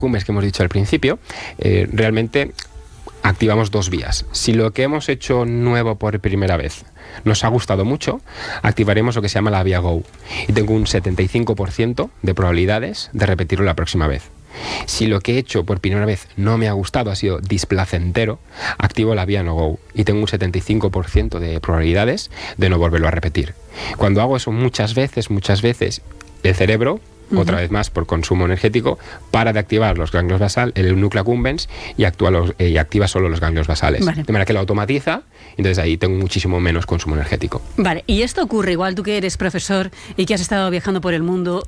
cumbres que hemos dicho al principio, realmente activamos dos vías. Si lo que hemos hecho nuevo por primera vez nos ha gustado mucho, activaremos lo que se llama la vía Go. Y tengo un 75% de probabilidades de repetirlo la próxima vez. Si lo que he hecho por primera vez no me ha gustado, ha sido displacentero, activo la vía No Go y tengo un 75% de probabilidades de no volverlo a repetir. Cuando hago eso muchas veces, el cerebro, otra vez más por consumo energético, para de activar los ganglios basales, el núcleo accumbens, y activa solo los ganglios basales. Vale. De manera que lo automatiza, entonces ahí tengo muchísimo menos consumo energético. Vale, y esto ocurre igual tú que eres profesor y que has estado viajando por el mundo,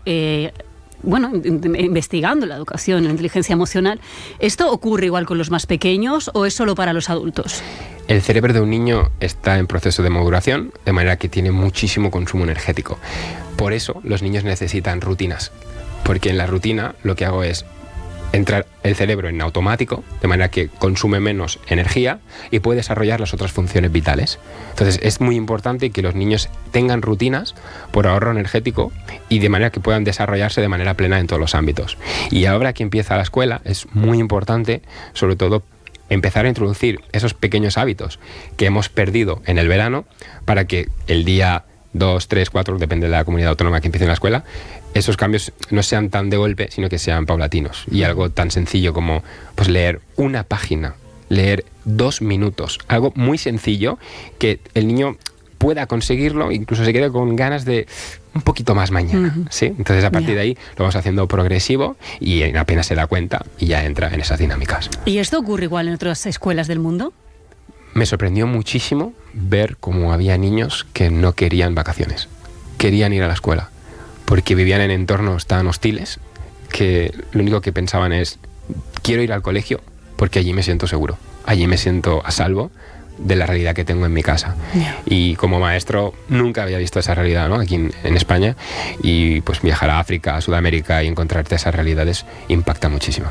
investigando la educación, la inteligencia emocional. ¿Esto ocurre igual con los más pequeños o es solo para los adultos? El cerebro de un niño está en proceso de maduración, de manera que tiene muchísimo consumo energético. Por eso los niños necesitan rutinas, porque en la rutina lo que hago es entrar el cerebro en automático, de manera que consume menos energía y puede desarrollar las otras funciones vitales. Entonces es muy importante que los niños tengan rutinas por ahorro energético y de manera que puedan desarrollarse de manera plena en todos los ámbitos. Y ahora que empieza la escuela es muy importante, sobre todo, empezar a introducir esos pequeños hábitos que hemos perdido en el verano para que el día 2, 3, 4, depende de la comunidad autónoma que empiece en la escuela, esos cambios no sean tan de golpe, sino que sean paulatinos. Y algo tan sencillo como pues, leer una página, leer 2 minutos, algo muy sencillo que el niño pueda conseguirlo, incluso se quede con ganas de un poquito más mañana, ¿sí? Entonces a partir de ahí lo vamos haciendo progresivo y apenas se da cuenta y ya entra en esas dinámicas. ¿Y esto ocurre igual en otras escuelas del mundo? Me sorprendió muchísimo ver cómo había niños que no querían vacaciones, querían ir a la escuela, porque vivían en entornos tan hostiles que lo único que pensaban es, quiero ir al colegio porque allí me siento seguro, allí me siento a salvo de la realidad que tengo en mi casa. Y como maestro nunca había visto esa realidad, ¿no? Aquí en España, y pues viajar a África, a Sudamérica y encontrarte esas realidades impacta muchísimo.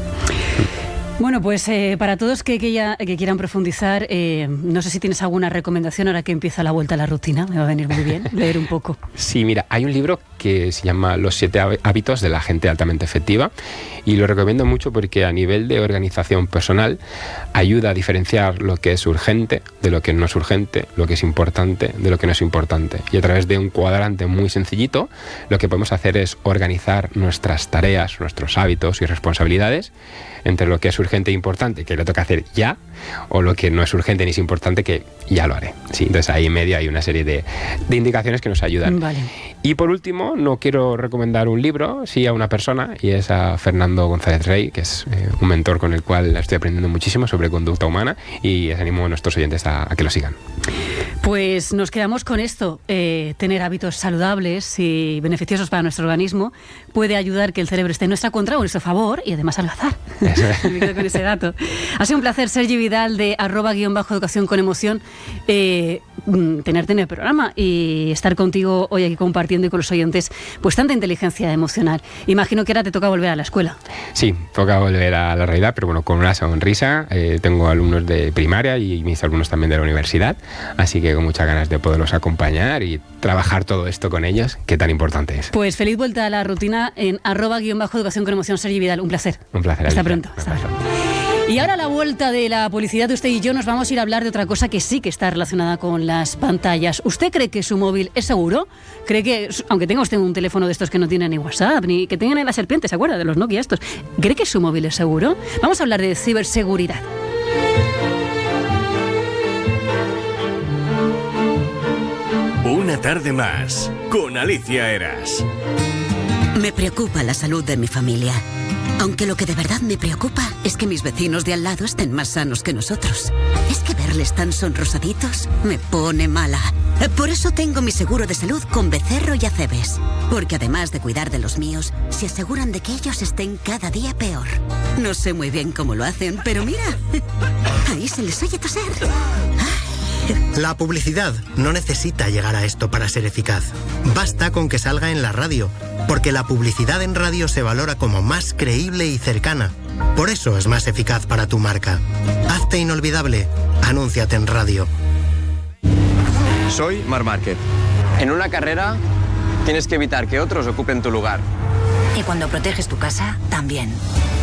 Bueno, pues para todos que quieran profundizar, no sé si tienes alguna recomendación ahora que empieza la vuelta a la rutina. Me va a venir muy bien leer un poco. Sí, mira, hay un libro que se llama Los 7 hábitos de la gente altamente efectiva y lo recomiendo mucho porque a nivel de organización personal ayuda a diferenciar lo que es urgente de lo que no es urgente, lo que es importante de lo que no es importante. Y a través de un cuadrante muy sencillito, lo que podemos hacer es organizar nuestras tareas, nuestros hábitos y responsabilidades entre lo que es urgente e importante, que lo toca hacer ya, o lo que no es urgente ni es importante, que ya lo haré. Sí, entonces ahí en medio hay una serie de indicaciones que nos ayudan. Vale. Y por último, no quiero recomendar un libro, sí a una persona, y es a Fernando González Rey, que es un mentor con el cual estoy aprendiendo muchísimo sobre conducta humana, y les animo a nuestros oyentes a que lo sigan. Pues nos quedamos con esto. Tener hábitos saludables y beneficiosos para nuestro organismo puede ayudar que el cerebro esté en nuestra contra o en nuestro favor y además adelgazar. Me quedo con ese dato. Ha sido un placer, Sergi Vidal, de @_educación con emoción, tenerte en el programa y estar contigo hoy aquí compartiendo y con los oyentes pues tanta inteligencia emocional. Imagino que ahora te toca volver a la escuela. Sí, toca volver a la realidad, pero bueno, con una sonrisa. Tengo alumnos de primaria y mis alumnos también de la universidad, así que con muchas ganas de poderlos acompañar y trabajar todo esto con ellos, que tan importante es. Pues feliz vuelta a la rutina en @_educación con emoción, Sergi Vidal. Un placer. Un placer. Hasta pronto. Hasta pronto. Y ahora a la vuelta de la publicidad, usted y yo nos vamos a ir a hablar de otra cosa que sí que está relacionada con las pantallas. ¿Usted cree que su móvil es seguro? ¿Cree que, aunque tenga usted un teléfono de estos que no tienen ni WhatsApp, ni que tengan la serpiente, ¿se acuerda? De los Nokia estos. ¿Cree que su móvil es seguro? Vamos a hablar de ciberseguridad. Una tarde más, con Alicia Eras. Me preocupa la salud de mi familia. Aunque lo que de verdad me preocupa es que mis vecinos de al lado estén más sanos que nosotros. Es que verles tan sonrosaditos me pone mala. Por eso tengo mi seguro de salud con Becerro y Acebes. Porque además de cuidar de los míos, se aseguran de que ellos estén cada día peor. No sé muy bien cómo lo hacen, pero mira, ahí se les oye toser. La publicidad no necesita llegar a esto para ser eficaz. Basta con que salga en la radio, porque la publicidad en radio se valora como más creíble y cercana. Por eso es más eficaz para tu marca. Hazte inolvidable. Anúnciate en radio. Soy Marc Márquez. En una carrera tienes que evitar que otros ocupen tu lugar. Y cuando proteges tu casa, también.